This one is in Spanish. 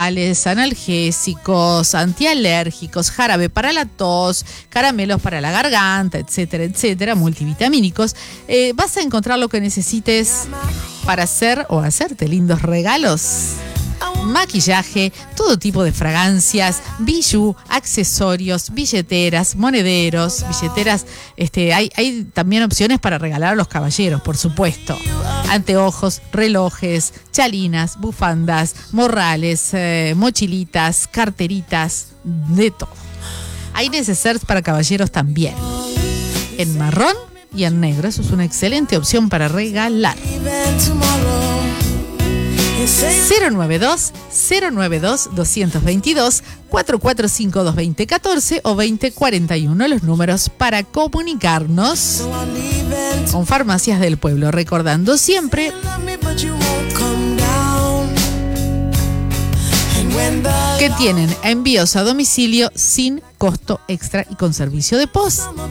antigripales, analgésicos, antialérgicos, jarabe para la tos, caramelos para la garganta, etcétera, etcétera, multivitamínicos. Vas a encontrar lo que necesites para hacer o hacerte lindos regalos. Maquillaje, todo tipo de fragancias, bijú, accesorios, billeteras, monederos, billeteras. Hay también opciones para regalar a los caballeros, por supuesto. Anteojos, relojes, chalinas, bufandas, morrales, mochilitas, carteritas, de todo. Hay necesarios para caballeros también. En marrón y en negro. Eso es una excelente opción para regalar. 092-222 445-220-14 o 2041, los números para comunicarnos con Farmacias del Pueblo. Recordando siempre que tienen envíos a domicilio sin costo extra y con servicio de post.